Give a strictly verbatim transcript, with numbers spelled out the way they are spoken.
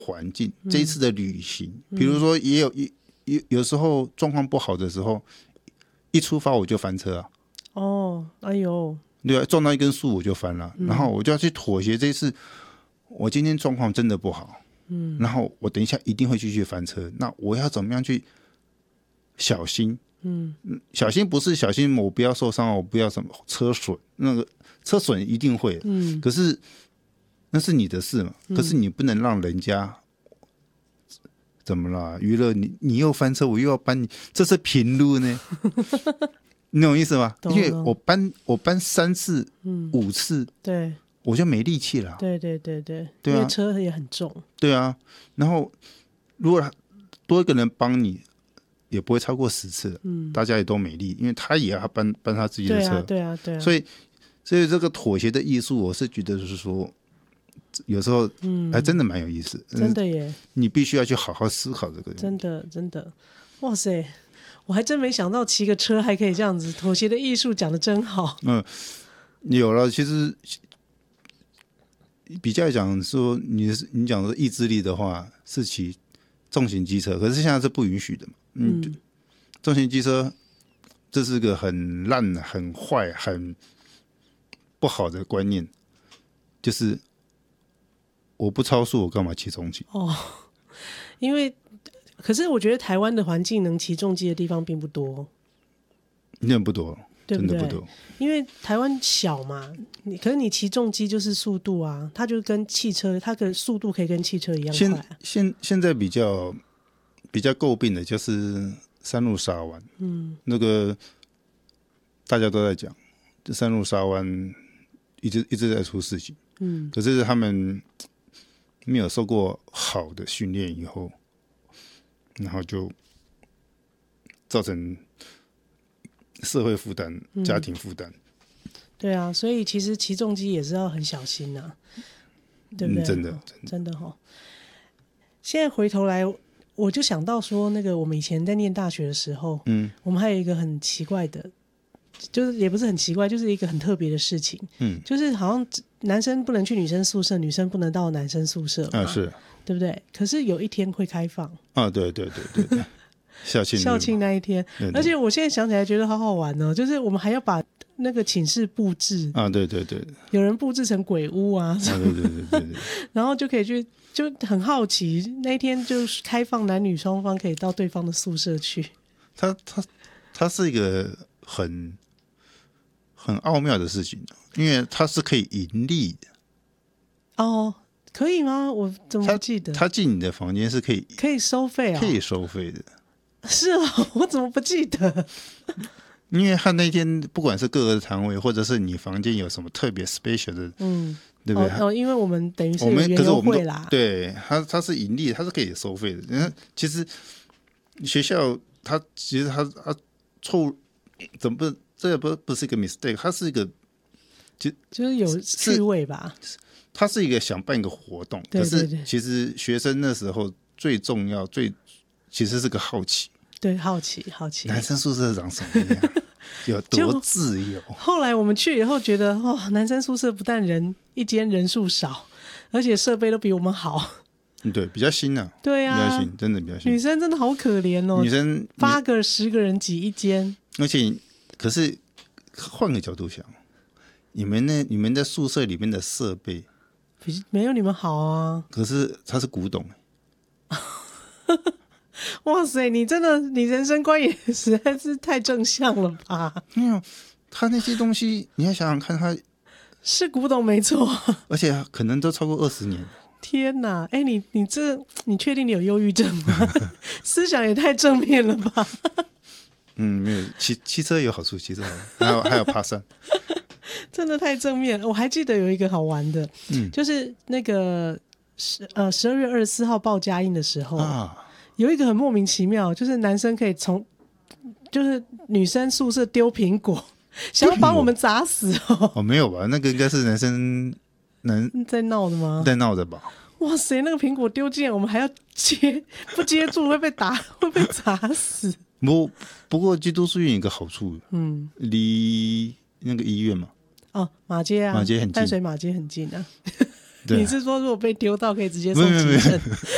环境，这一次的旅行，比如说也有有有时候状况不好的时候，一出发我就翻车啊。 哦，哎呦， 对啊，撞到一根树我就翻了，然后我就要去妥协。这一次我今天状况真的不好，嗯，然后我等一下一定会继续翻车，那我要怎么样去小心？嗯，小心不是小心我不要受伤，我不要什么车损，那个车损一定会，嗯，可是那是你的事嘛，可是你不能让人家怎么了？娱乐你，你又翻车，我又要搬你，这是平路呢？你懂意思吗？因为我搬我搬三次、嗯、五次， 对， 我就没力气了。 对对对对， 对啊， 因为车也很重。 对啊，然后如果多一个人帮你，也不会超过十次，嗯，大家也都没力，因为他也要搬搬他自己的车， 对啊，对啊，对啊。 所以，所以这个妥协的艺术，我是觉得就是说，有时候还真的蛮有意思， 嗯、真的耶。 你必须要去好好思考这个。 真的，真的，哇塞！我还真没想到骑个车还可以这样子，妥协的艺术讲得真好。 嗯，有了，其实比较讲说你你讲说意志力的话，是骑重型机车，可是现在是不允许的嘛。嗯，嗯重型机车这是个很烂、很坏、很不好的观念，就是我不超速，我干嘛骑重机？ 哦，因为可是我觉得台湾的环境能骑重机的地方并不多， 那不多， 对不对？ 真的不多。 因为台湾小嘛，你可是你骑重机就是速度啊，它就跟汽车，它的速度可以跟汽车一样快、啊。 现现现在比较比较诟病的就是山路沙湾，嗯，那个大家都在讲，这山路沙湾一直一直在出事情，嗯，可是他们没有受过好的训练以后，然后就造成社会负担、家庭负担、 嗯。对啊，所以其实骑重机也是要很小心啊，对不对？ 嗯、真的， 真的哈。现在回头来，我就想到说，那个我们以前在念大学的时候，嗯，我们还有一个很奇怪的，就是也不是很奇怪，就是一个很特别的事情，嗯，就是好像男生不能去女生宿舍，女生不能到男生宿舍嘛， 啊是， 对不对？可是有一天会开放啊，对对对对对，校庆校庆那一天，对对，而且我现在想起来觉得好好玩哦，就是我们还要把那个寝室布置啊，对对对， 有人布置成鬼屋啊， 啊对对对对对， 然后就可以去，就很好奇那一天就是开放男女双方可以到对方的宿舍去。 它它它是一个很很奥妙的事情，因为它是可以盈利的。 哦，可以吗？我怎么不记得？ 他进你的房间是可以可以收费啊、哦？ 可以收费的。 是啊，我怎么不记得？ 因为他那天不管是各个摊位，或者是你房间有什么特别 special 的，嗯，对不对？ 哦，哦因为我们等于是有园游会啦， 对，他他是盈利，他是可以收费的。嗯，其实学校他其实他他错怎么不？这也不不是一个 mistake， 它是一个就就是有趣味吧。 它是一个想办一个活动， 对对对， 可是其实学生那时候最重要最其实是个好奇。 对，好奇好奇， 男生宿舍长什么样，有多自由。 后来我们去以后觉得，哦，男生宿舍不但人一间人数少，而且设备都比我们好。 对，比较新啊。 对啊， 比较新，真的比较新。 女生真的好可怜哦， 女生八个十个人挤一间， 而且可是换个角度想，你们那你们在宿舍里面的设备比没有你们好啊。 可是它是古董。 哇塞，你真的，你人生观也实在是太正向了吧？ 没有，他那些东西，你要想想看，他是古董没错， 而且可能都超过二十年。 天哪，哎，你你这，你确定你有忧郁症吗？思想也太正面了吧？ 嗯，没有，骑骑车有好处，骑车好处还有还有爬山， 真的太正面了。我还记得有一个好玩的，嗯，就是那个十呃十二月二十四号报佳音的时候啊。有一个很莫名其妙，就是男生可以从就是女生宿舍丢苹果，想要把我们砸死哦。 哦，没有吧？那个应该是男生男在闹的吗？ 在闹的吧？ 哇塞，那个苹果丢进来，我们还要接，不接住会被打，会被砸死。 不不过基督书院有一个好处，嗯，离那个医院嘛， 哦，马街啊， 马街很近， 淡水马街很近啊。你是说如果被丢到可以直接送急诊？